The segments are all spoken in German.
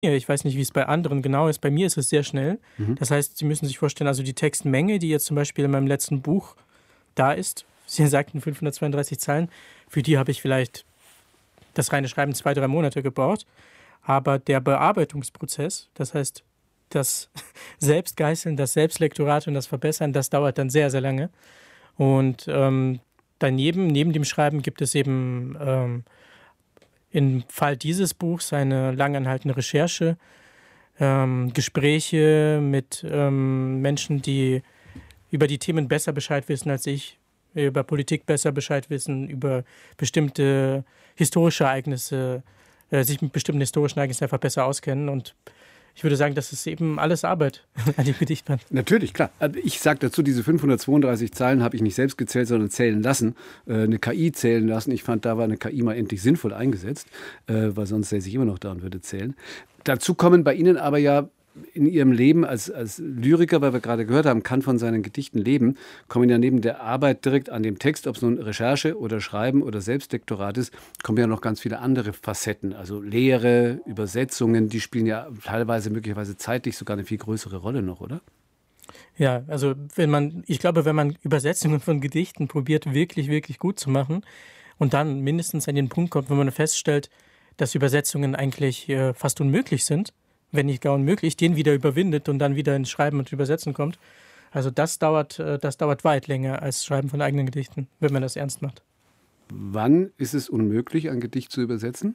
Ja, ich weiß nicht, wie es bei anderen genau ist. Bei mir ist es sehr schnell. Mhm. Das heißt, Sie müssen sich vorstellen, also die Textmenge, die jetzt zum Beispiel in meinem letzten Buch da ist, Sie sagten 532 Zeilen, für die habe ich vielleicht das reine Schreiben 2, 3 Monate gebraucht. Aber der Bearbeitungsprozess, das heißt das Selbstgeißeln, das Selbstlektorat und das Verbessern, das dauert dann sehr, sehr lange. Und neben dem Schreiben gibt es eben im Fall dieses Buchs eine langanhaltende Recherche, Gespräche mit Menschen, die über die Themen besser Bescheid wissen als ich, über Politik besser Bescheid wissen, über bestimmte historische Ereignisse, sich mit bestimmten historischen Ereignissen einfach besser auskennen. Und ich würde sagen, das ist eben alles Arbeit an dem Gedichtband. Natürlich, klar. Also ich sage dazu, diese 532 Zeilen habe ich nicht selbst gezählt, sondern zählen lassen, eine KI zählen lassen. Ich fand, da war eine KI mal endlich sinnvoll eingesetzt, weil sonst säße ich immer noch da und würde zählen. Dazu kommen bei Ihnen aber ja in Ihrem Leben als Lyriker, weil wir gerade gehört haben, kann von seinen Gedichten leben, kommen ja neben der Arbeit direkt an dem Text, ob es nun Recherche oder Schreiben oder Selbstlektorat ist, kommen ja noch ganz viele andere Facetten. Also Lehre, Übersetzungen, die spielen ja teilweise möglicherweise zeitlich sogar eine viel größere Rolle noch, oder? Ja, also ich glaube, wenn man Übersetzungen von Gedichten probiert, wirklich, wirklich gut zu machen und dann mindestens an den Punkt kommt, wo man feststellt, dass Übersetzungen eigentlich fast unmöglich sind, wenn nicht gar unmöglich, den wieder überwindet und dann wieder ins Schreiben und Übersetzen kommt. Also das dauert weit länger als Schreiben von eigenen Gedichten, wenn man das ernst macht. Wann ist es unmöglich, ein Gedicht zu übersetzen?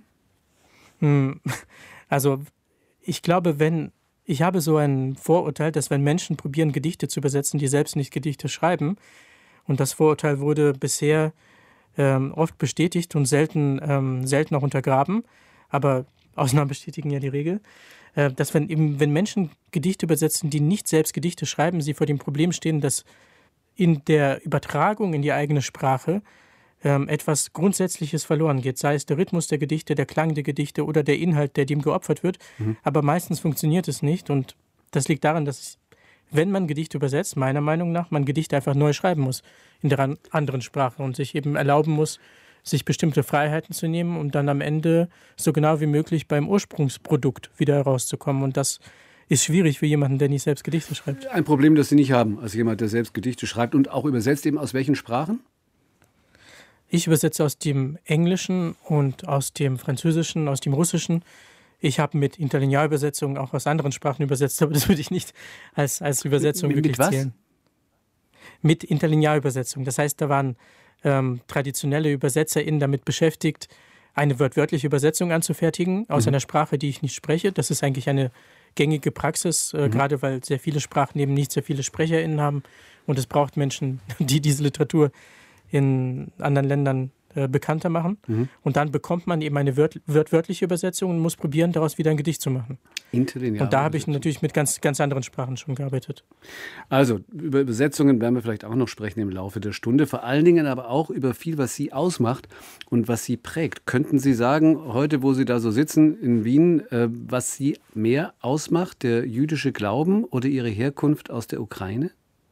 Also ich glaube, ich habe so ein Vorurteil, dass wenn Menschen probieren, Gedichte zu übersetzen, die selbst nicht Gedichte schreiben, und das Vorurteil wurde bisher oft bestätigt und selten auch untergraben, aber Ausnahmen bestätigen ja die Regel, dass wenn Menschen Gedichte übersetzen, die nicht selbst Gedichte schreiben, sie vor dem Problem stehen, dass in der Übertragung in die eigene Sprache etwas Grundsätzliches verloren geht, sei es der Rhythmus der Gedichte, der Klang der Gedichte oder der Inhalt, der dem geopfert wird. Aber meistens funktioniert es nicht und das liegt daran, dass wenn man Gedichte übersetzt, meiner Meinung nach, man Gedichte einfach neu schreiben muss in der anderen Sprache und sich eben erlauben muss, sich bestimmte Freiheiten zu nehmen und dann am Ende so genau wie möglich beim Ursprungsprodukt wieder herauszukommen. Und das ist schwierig für jemanden, der nicht selbst Gedichte schreibt. Ein Problem, das Sie nicht haben, als jemand, der selbst Gedichte schreibt und auch übersetzt, eben aus welchen Sprachen? Ich übersetze aus dem Englischen und aus dem Französischen, aus dem Russischen. Ich habe mit Interlinearübersetzungen auch aus anderen Sprachen übersetzt, aber das würde ich nicht als Übersetzung wirklich zählen. Mit Interlinearübersetzung. Das heißt, da waren traditionelle UbersetzerInnen damit beschäftigt, eine wörtliche Übersetzung anzufertigen aus einer Sprache, die ich nicht spreche. Das ist eigentlich eine gängige Praxis, gerade weil sehr viele Sprachen eben nicht sehr viele SprecherInnen haben. Und es braucht Menschen, die diese Literatur in anderen Ländern bekannter machen. Und dann bekommt man eben eine wörtliche Übersetzung und muss probieren, daraus wieder ein Gedicht zu machen. Und da habe ich natürlich mit ganz, ganz anderen Sprachen schon gearbeitet. Also über Übersetzungen werden wir vielleicht auch noch sprechen im Laufe der Stunde. Vor allen Dingen aber auch über viel, was Sie ausmacht und was Sie prägt. Könnten Sie sagen, heute, wo Sie da so sitzen in Wien, was Sie mehr ausmacht, der jüdische Glauben oder Ihre Herkunft aus der Ukraine?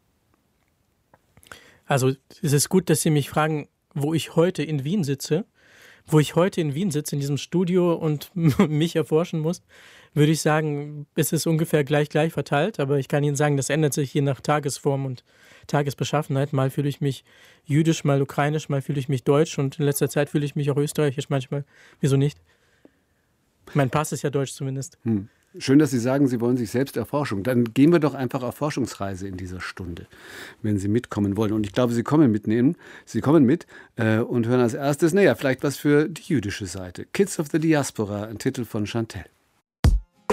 Also es ist gut, dass Sie mich fragen, wo ich heute in Wien sitze. Wo ich heute in Wien sitze, in diesem Studio und mich erforschen muss, würde ich sagen, ist es ungefähr gleich verteilt. Aber ich kann Ihnen sagen, das ändert sich je nach Tagesform und Tagesbeschaffenheit. Mal fühle ich mich jüdisch, mal ukrainisch, mal fühle ich mich deutsch und in letzter Zeit fühle ich mich auch österreichisch manchmal. Wieso nicht? Mein Pass ist ja deutsch zumindest. Schön, dass Sie sagen, Sie wollen sich selbst erforschen. Dann gehen wir doch einfach auf Forschungsreise in dieser Stunde, wenn Sie mitkommen wollen. Und ich glaube, Sie kommen mit und hören als erstes, vielleicht was für die jüdische Seite. Kids of the Diaspora, ein Titel von Chantel.